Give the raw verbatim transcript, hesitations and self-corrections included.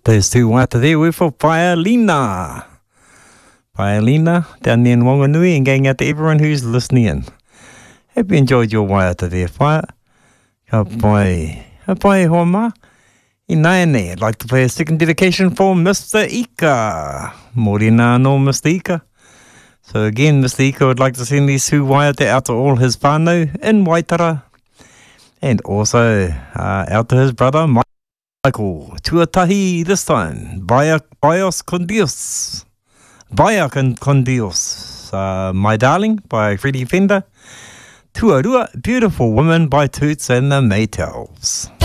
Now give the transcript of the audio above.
Those two wata there were for Paelina. Paelina down there in Wanganui, and going out to everyone who's listening in. Hope you enjoyed your waiata there, whaia. Ka pai, ka pai hoa ma. I nāne, I'd like to play a second dedication for Mister Ika. Morena no Mister Ika. So again, Mister Ika would like to send these two waiata out to all his whānau in Waitara. And also uh, out to his brother, Michael. Tuatahi this time. Vaya, Bios con Dios. Vaya con, con Dios. Uh, My Darling by Freddie Fender. Tuarua, Beautiful Woman by Toots and the Maytals.